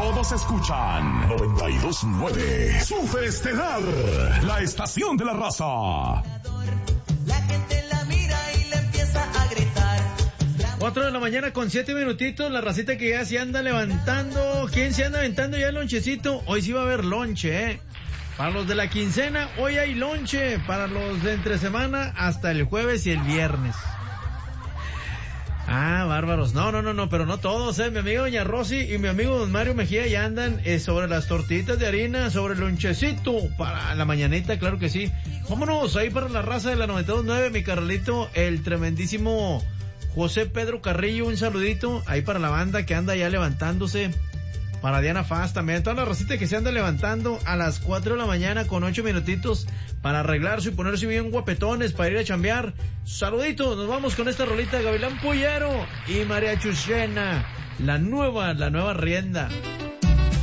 Todos escuchan 92.9 Super Estelar, la estación de la raza. La gente la mira y le empieza a gritar. 4 de la mañana con 7 minutitos, la racita que ya se anda levantando. ¿Quién se anda aventando ya el lonchecito? Hoy sí va a haber lonche, Para los de la quincena, hoy hay lonche. Para los de entre semana, hasta el jueves y el viernes. Ah, bárbaros. No, pero no todos, Mi amiga Doña Rosy y mi amigo Don Mario Mejía ya andan sobre las tortillitas de harina, sobre el lonchecito para la mañanita, claro que sí. Vámonos ahí para la raza de la 92.9, mi carnalito, el tremendísimo José Pedro Carrillo, un saludito ahí para la banda que anda ya levantándose. Para Diana Faz también, toda la racita que se anda levantando a las 4 de la mañana con 8 minutitos para arreglarse y ponerse bien guapetones para ir a chambear. Saluditos, nos vamos con esta rolita de Gavilán Puyero y María Chuchena, la nueva rienda.